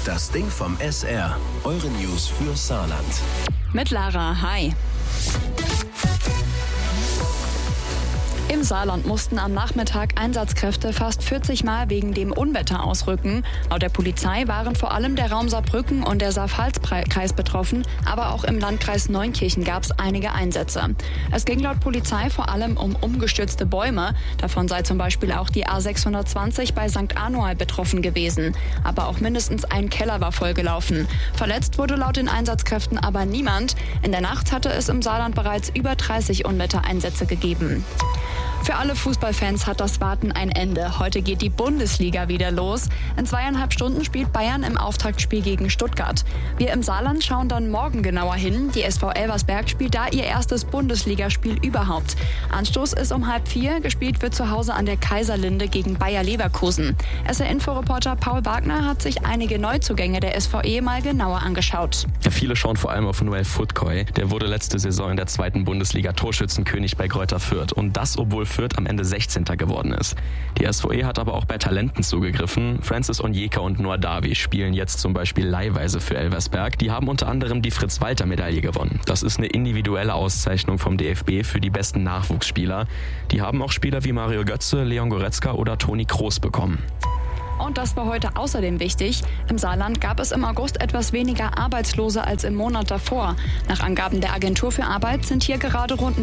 Das Ding vom SR. Eure News für Saarland. Mit Lara, hi. Im Saarland mussten am Nachmittag Einsatzkräfte fast 40 Mal wegen dem Unwetter ausrücken. Laut der Polizei waren vor allem der Raum Saarbrücken und der Saar-Pfalz-Kreis betroffen, aber auch im Landkreis Neunkirchen gab es einige Einsätze. Es ging laut Polizei vor allem um umgestürzte Bäume. Davon sei zum Beispiel auch die A620 bei St. Anual betroffen gewesen. Aber auch mindestens ein Keller war vollgelaufen. Verletzt wurde laut den Einsatzkräften aber niemand. In der Nacht hatte es im Saarland bereits über 30 Unwettereinsätze gegeben. Für alle Fußballfans hat das Warten ein Ende. Heute geht die Bundesliga wieder los. In 2,5 Stunden spielt Bayern im Auftaktspiel gegen Stuttgart. Wir im Saarland schauen dann morgen genauer hin. Die SV Elversberg spielt da ihr erstes Bundesligaspiel überhaupt. Anstoß ist um 3:30. Gespielt wird zu Hause an der Kaiserlinde gegen Bayer Leverkusen. SR-Info-Reporter Paul Wagner hat sich einige Neuzugänge der SVE mal genauer angeschaut. Ja, viele schauen vor allem auf Noel Futkoy. Der wurde letzte Saison in der 2. Bundesliga Torschützenkönig bei Greuther Fürth. Und das, obwohl Fürth am Ende 16. geworden ist. Die SVE hat aber auch bei Talenten zugegriffen. Francis Onyeka und Noah Davi spielen jetzt zum Beispiel leihweise für Elversberg. Die haben unter anderem die Fritz-Walter-Medaille gewonnen. Das ist eine individuelle Auszeichnung vom DFB für die besten Nachwuchsspieler. Die haben auch Spieler wie Mario Götze, Leon Goretzka oder Toni Kroos bekommen. Und das war heute außerdem wichtig. Im Saarland gab es im August etwas weniger Arbeitslose als im Monat davor. Nach Angaben der Agentur für Arbeit sind hier gerade rund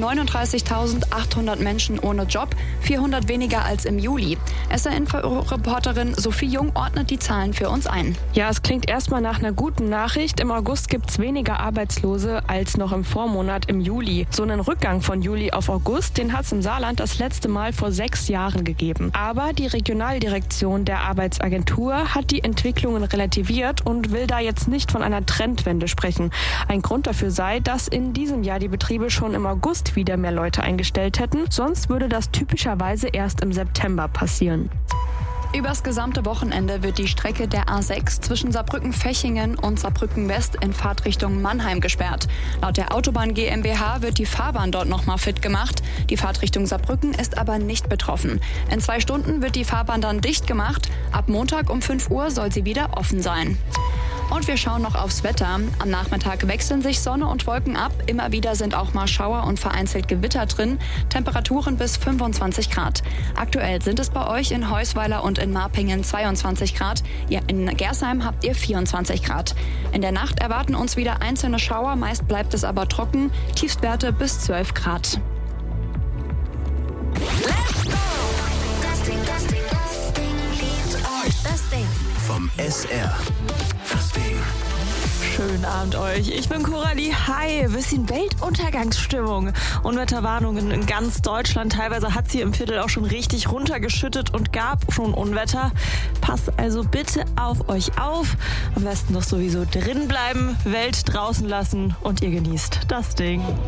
39.800 Menschen ohne Job, 400 weniger als im Juli. SR-Info-Reporterin Sophie Jung ordnet die Zahlen für uns ein. Ja, es klingt erstmal nach einer guten Nachricht. Im August gibt es weniger Arbeitslose als noch im Vormonat im Juli. So einen Rückgang von Juli auf August, den hat es im Saarland das letzte Mal vor 6 Jahren gegeben. Aber die Regionaldirektion der Arbeitsagentur hat die Entwicklungen relativiert und will da jetzt nicht von einer Trendwende sprechen. Ein Grund dafür sei, dass in diesem Jahr die Betriebe schon im August wieder mehr Leute eingestellt hätten. Sonst würde das typischerweise erst im September passieren. Übers gesamte Wochenende wird die Strecke der A6 zwischen Saarbrücken-Fechingen und Saarbrücken-West in Fahrtrichtung Mannheim gesperrt. Laut der Autobahn GmbH wird die Fahrbahn dort nochmal fit gemacht. Die Fahrtrichtung Saarbrücken ist aber nicht betroffen. In 2 Stunden wird die Fahrbahn dann dicht gemacht. Ab Montag um 5 Uhr soll sie wieder offen sein. Und wir schauen noch aufs Wetter. Am Nachmittag wechseln sich Sonne und Wolken ab. Immer wieder sind auch mal Schauer und vereinzelt Gewitter drin. Temperaturen bis 25 Grad. Aktuell sind es bei euch in Heusweiler und in Marpingen 22 Grad. Ja, in Gersheim habt ihr 24 Grad. In der Nacht erwarten uns wieder einzelne Schauer. Meist bleibt es aber trocken. Tiefstwerte bis 12 Grad. Das Ding vom SR. Das Ding. Schönen Abend euch. Ich bin Coralie. Hi, bisschen Weltuntergangsstimmung. Unwetterwarnungen in ganz Deutschland. Teilweise hat sie im Viertel auch schon richtig runtergeschüttet und gab schon Unwetter. Passt also bitte auf euch auf. Am besten doch sowieso drin bleiben, Welt draußen lassen und ihr genießt das Ding.